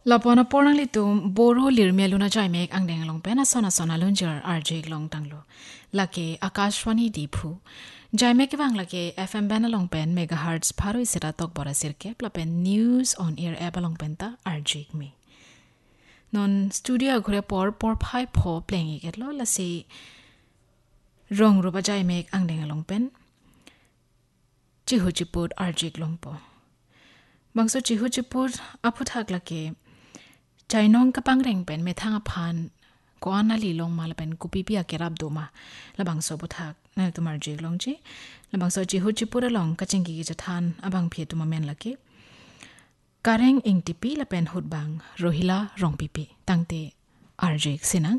Lapona porang litum boro lirmeluna jaimek angdeng long pena sona lunjar RJ long tanglo. Lake Akashwani Diphu. Jaimek bang lake FM bana long pen megahertz paru isira tok bora sirke plapen news on air eba long penta RJ me. Non studio agure por phai pho playing iketlo la se rong ruba jaimek angdeng long pen. Chihu chipud RJ long po. Bangso chihu chipud aputhak lake Chainong kapang reng pen me thang aphan ko anali long mal pen kupipi akerap doma labang so buthak na tumar jig long chi labang so chi hu chi pura long kachengi gi jathan abang phe tuma men laki kareng ing tipi la pen hut bang rohila rong pipi tangte arjik sinang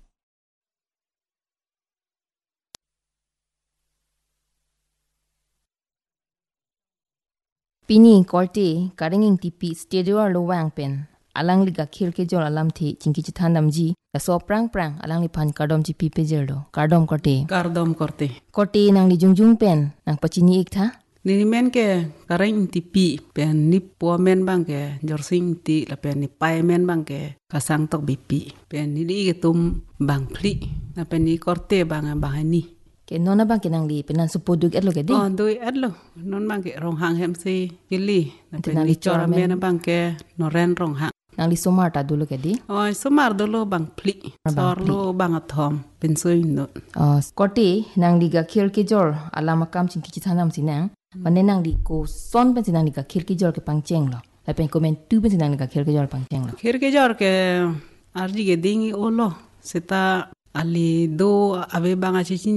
Pini korte kareng ing tipi studio lo wang pen alang liga khil ke jol alam thi chingki chithandam ji la so prang alang li phan kardom ji pi pe jeldo kardom korte nang li jungjung pen nang pachini ik tha ni men ke kareng tipi pen ni po men bang ke jorsing ti la pen ni pai men bang ke kasang tok bipi pen ni di ke tum bang pli na pen ni korte bang ni ke nona bang ke nang li penan supoduk etlo ke di doi etlo non bang ke rong hang hem si yili na pen ni chora men bang ke no ren rong hang nang li somar ta dulu ke di somar dulu bang pli sor lo bang athom pen soi no korte nang liga khil ke jol alam akam chingki chithandam sinang mane nang li ko son pen sinang liga khil ke jol ke pangcheng lo la pen comment tu pen sinang liga khil ke jol pangcheng lo khil ke jol ke arji ke dingi olo seta ali do ave bang achi